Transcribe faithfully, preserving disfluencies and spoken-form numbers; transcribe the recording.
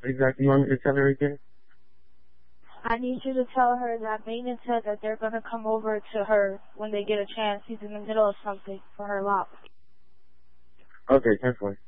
exactly you want me to tell her again? I need you to tell her that maintenance said that they're going to come over to her when they get a chance. He's in the middle of something for her lot. Okay, ten four.